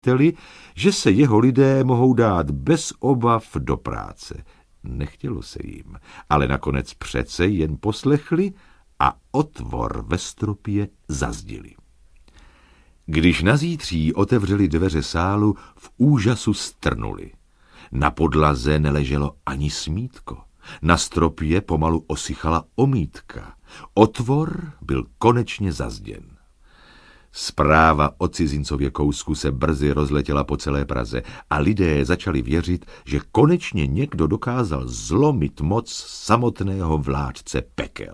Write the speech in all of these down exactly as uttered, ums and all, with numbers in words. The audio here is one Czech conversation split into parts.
příteli, že se jeho lidé mohou dát bez obav do práce. Nechtělo se jim, ale nakonec přece jen poslechli a otvor ve stropě zazdili. Když nazítří otevřeli dveře sálu, v úžasu strnuli. Na podlaze neleželo ani smítko. Na stropě pomalu osychala omítka. Otvor byl konečně zazděn. Zpráva o cizincově kousku se brzy rozletěla po celé Praze a lidé začali věřit, že konečně někdo dokázal zlomit moc samotného vládce pekel.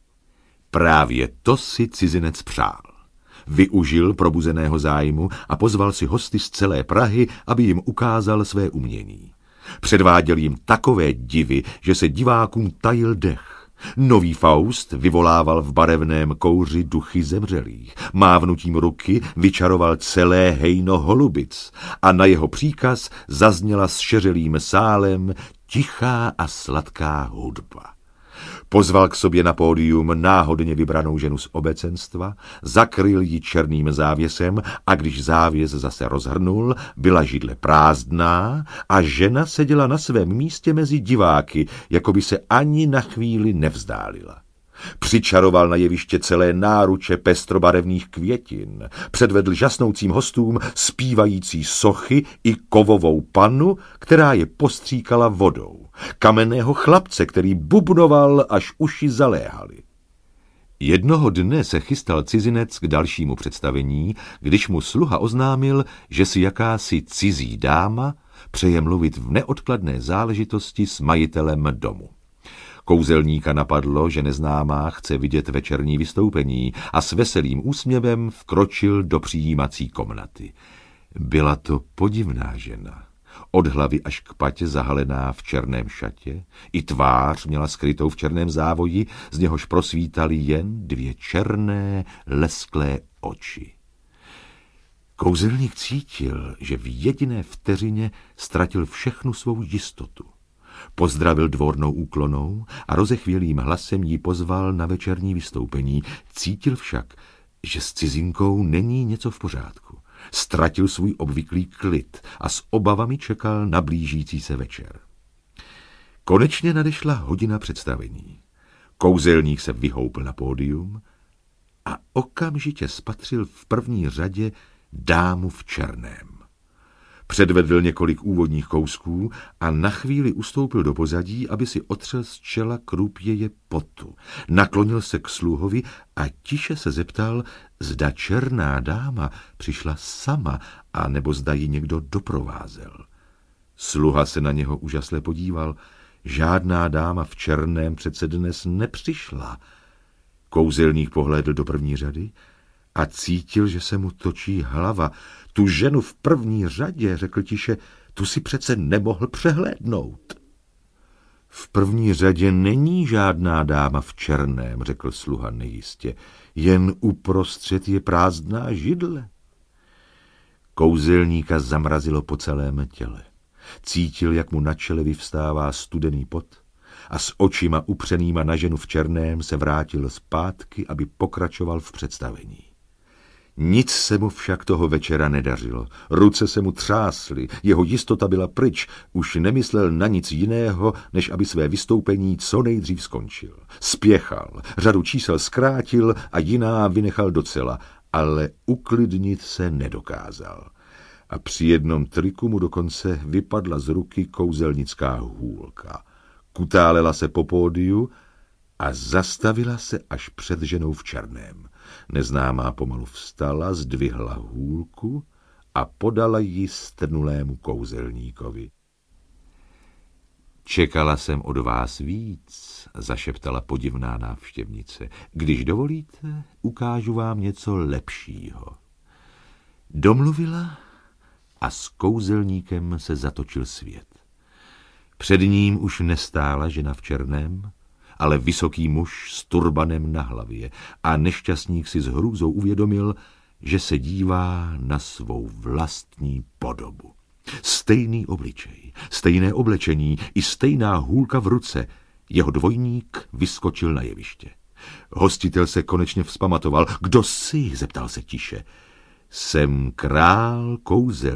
Právě to si cizinec přál. Využil probuzeného zájmu a pozval si hosty z celé Prahy, aby jim ukázal své umění. Předváděl jim takové divy, že se divákům tajil dech. Nový Faust vyvolával v barevném kouři duchy zemřelých. Mávnutím ruky vyčaroval celé hejno holubic a na jeho příkaz zazněla s šeřelým sálem tichá a sladká hudba. Pozval k sobě na pódium náhodně vybranou ženu z obecenstva, zakryl ji černým závěsem a když závěs zase rozhrnul, byla židle prázdná a žena seděla na svém místě mezi diváky, jako by se ani na chvíli nevzdálila. Přičaroval na jeviště celé náruče pestrobarevných květin, předvedl žasnoucím hostům zpívající sochy i kovovou pannu, která je postříkala vodou, kamenného chlapce, který bubnoval, až uši zaléhaly. Jednoho dne se chystal cizinec k dalšímu představení, když mu sluha oznámil, že si jakási cizí dáma přeje mluvit v neodkladné záležitosti s majitelem domu. Kouzelníka napadlo, že neznámá chce vidět večerní vystoupení a s veselým úsměvem vkročil do přijímací komnaty. Byla to podivná žena. Od hlavy až k patě zahalená v černém šatě, i tvář měla skrytou v černém závoji, z něhož prosvítaly jen dvě černé, lesklé oči. Kouzelník cítil, že v jediné vteřině ztratil všechnu svou jistotu. Pozdravil dvornou úklonou a rozechvělým hlasem jí pozval na večerní vystoupení. Cítil však, že s cizinkou není něco v pořádku. Ztratil svůj obvyklý klid a s obavami čekal na blížící se večer. Konečně nadešla hodina představení. Kouzelník se vyhoupl na pódium a okamžitě spatřil v první řadě dámu v černém. Předvedl několik úvodních kousků a na chvíli ustoupil do pozadí, aby si otřel z čela krupěje potu. Naklonil se k sluhovi a tiše se zeptal, zda černá dáma přišla sama, a nebo zda ji někdo doprovázel. Sluha se na něho úžasle podíval. Žádná dáma v černém přece dnes nepřišla. Kouzelník pohlédl do první řady a cítil, že se mu točí hlava. Tu ženu v první řadě, řekl tiše, tu si přece nemohl přehlédnout. V první řadě není žádná dáma v černém, řekl sluha nejistě, jen uprostřed je prázdná židle. Kouzelníka zamrazilo po celém těle. Cítil, jak mu na čele vyvstává studený pot a s očima upřenýma na ženu v černém se vrátil zpátky, aby pokračoval v představení. Nic se mu však toho večera nedařilo. Ruce se mu třásly, jeho jistota byla pryč, už nemyslel na nic jiného, než aby své vystoupení co nejdřív skončil. Spěchal, řadu čísel zkrátil a jiná vynechal docela, ale uklidnit se nedokázal. A při jednom triku mu dokonce vypadla z ruky kouzelnická hůlka. Kutálela se po pódiu a zastavila se až před ženou v černém. Neznámá pomalu vstala, zdvihla hůlku a podala ji strnulému kouzelníkovi. Čekala jsem od vás víc, zašeptala podivná návštěvnice. Když dovolíte, ukážu vám něco lepšího. Domluvila a s kouzelníkem se zatočil svět. Před ním už nestála žena v černém, ale vysoký muž s turbanem na hlavě a nešťastník si s hrůzou uvědomil, že se dívá na svou vlastní podobu. Stejný obličej, stejné oblečení i stejná hůlka v ruce. Jeho dvojník vyskočil na jeviště. Hostitel se konečně vzpamatoval. Kdo jsi? Zeptal se tiše. jsem král kouzel.